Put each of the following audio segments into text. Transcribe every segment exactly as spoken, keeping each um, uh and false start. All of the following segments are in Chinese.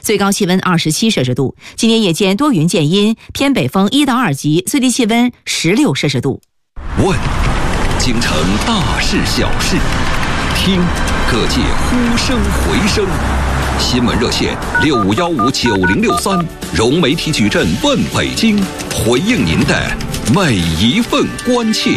最高气温二十七摄氏度。今年夜间多云见阴，偏北风一到二级，最低气温十六摄氏度。 问，京城大事小事；听，各界呼声回声。新闻热线六五幺五九零六三，融媒体矩阵问北京，回应您的每一份关切。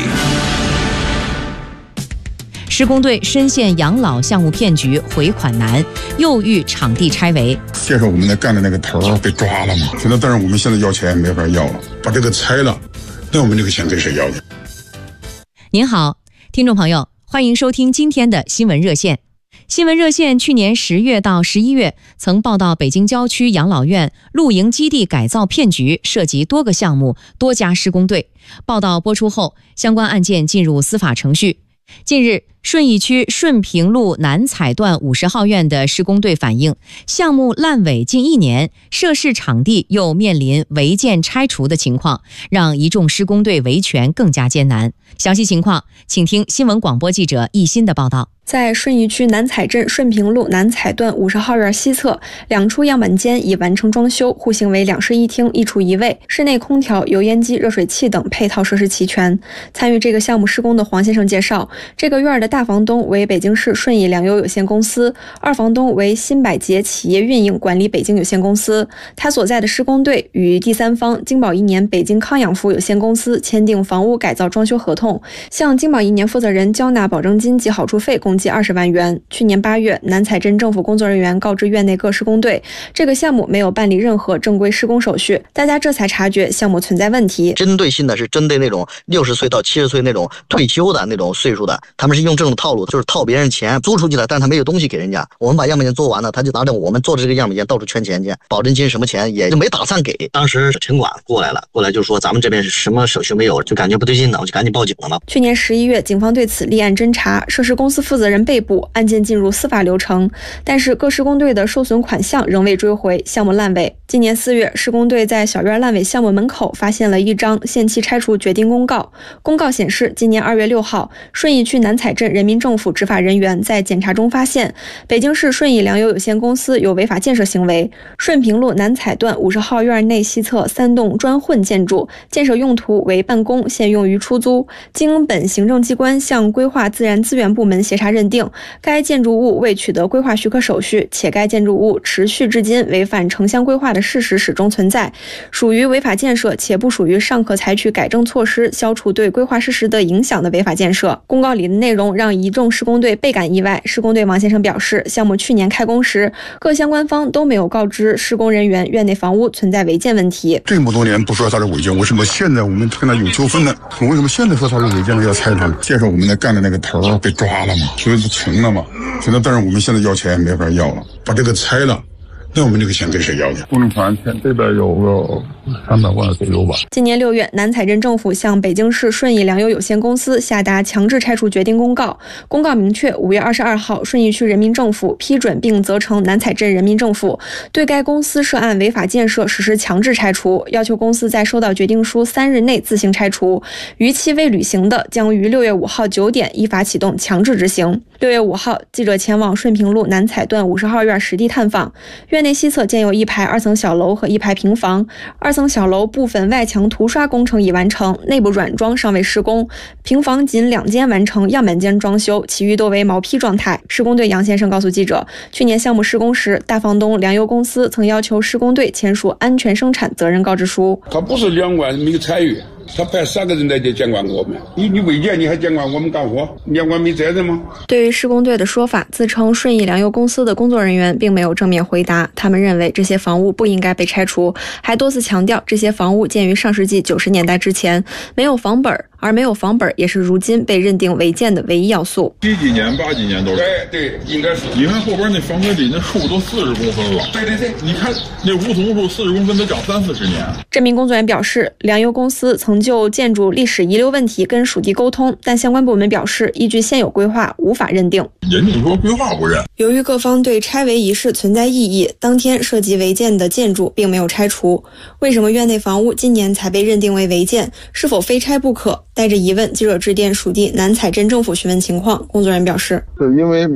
施工队深陷养老项目骗局，回款难，又遇场地拆违。 介绍我们那干的那个头被抓了嘛？现在但是我们现在要钱没法要了，把这个拆了，那我们这个钱给谁要去？ 您好，听众朋友，欢迎收听今天的新闻热线。新闻热线去年十月到十一月曾报道北京郊区养老院露营基地改造骗局，涉及多个项目、多家施工队。报道播出后，相关案件进入司法程序。近日，顺义区顺平路南彩段五十号院的施工队反映，项目烂尾近一年，涉事场地又面临违建拆除的情况，让一众施工队维权更加艰难。详细情况，请听新闻广播记者易欣的报道。 在顺义区南彩镇顺平路南彩段五十号院西侧，两处样板间已完成装修，户型为两室一厅一厨一卫，室内空调、油烟机、热水器等配套设施齐全。参与这个项目施工的黄先生介绍，这个院的大房东为北京市顺义粮油有限公司，二房东为新百捷企业运营管理北京有限公司。他所在的施工队与第三方京宝一年北京康养福有限公司签订房屋改造装修合同，向京宝一年负责人交纳保证金及好处费共计二十万元。去年八月，南彩镇政府工作人员告知院内各施工队，这个项目没有办理任何正规施工手续，大家这才察觉项目存在问题。 针对性的是针对那种六十岁到七十岁那种退休的那种岁数的，他们是用这种套路，就是套别人钱租出去了，但他没有东西给人家。我们把样板间做完了，他就拿着我们做的这个样板间到处圈钱去，保证金什么钱也就没打算给。当时城管过来了，过来就说咱们这边什么手续没有，就感觉不对劲了，我就赶紧报警了嘛。 去年十一月，警方对此立案侦查，涉事公司负责人被捕，案件进入司法流程，但是各施工队的受损款项仍未追回，项目烂尾。今年四月，施工队在小院烂尾项目门口发现了一张限期拆除决定公告。公告显示，今年二月六号，顺义区南彩镇人民政府执法人员在检查中发现，北京市顺义粮油有限公司有违法建设行为。顺平路南彩段五十号院内西侧三栋砖混建筑，建设用途为办公，现用于出租。经本行政机关向规划自然资源部门协查认定，该建筑物未取得规划许可手续，且该建筑物持续至今违反城乡规划的事实始终存在，属于违法建设，且不属于尚可采取改正措施消除对规划事实的影响的违法建设。公告里的内容让一众施工队倍感意外。施工队王先生表示，项目去年开工时，各相关方都没有告知施工人员院内房屋存在违建问题。 这么多年不说它是违建，为什么现在我们跟他有纠纷呢？为什么现在说它是违建了要拆它？介绍我们那干的那个头被抓了嘛，所以不成了嘛。现在但是我们现在要钱没法要了，把这个拆了，那我们这个钱给谁要去？工程款钱这边有个三百万左右吧。 今年六月，南彩镇政府向北京市顺义粮油有限公司下达强制拆除决定公告。公告明确，五月二十二号，顺义区人民政府批准并责成南彩镇人民政府对该公司涉案违法建设实施强制拆除，要求公司在收到决定书三日内自行拆除，逾期未履行的，将于六月五号九点依法启动强制执行。六月五号，记者前往顺平路南彩段五十号院实地探访，院内西侧建有一排二层小楼和一排平房，二层小楼部分外墙涂刷工程已完成，内部软装尚未施工，平房仅两间完成样板间装修，其余多为毛坯状态。施工队杨先生告诉记者，去年项目施工时，大房东粮油公司曾要求施工队签署安全生产责任告知书。 他不是两万没有参与，他派三个人来监管我们，你你违建你还监管我们干活？监管没责任吗？ 对于施工队的说法，自称顺义粮油公司的工作人员并没有正面回答。他们认为这些房屋不应该被拆除，还多次强调这些房屋建于上世纪九十年代之前，没有房本，而没有房本也是如今被认定违建的唯一要素。 七几年、八几年都是。 对对，应该是。 你看后边那房子里那树都四十公分了。 对对对， 你看那梧桐树四十公分得长三四十年。 这名工作人员表示，粮油公司曾就建筑历史遗留问题跟属地沟通，但相关部门表示，依据现有规划无法认定。 人家说规划不认。 由于各方对拆违一事存在异议，当天涉及违建的建筑并没有拆除。为什么院内房屋今年才被认定为违建？是否非拆不可？带着疑问，记者致电属地南彩镇政府询问情况。工作人员表示， 是因为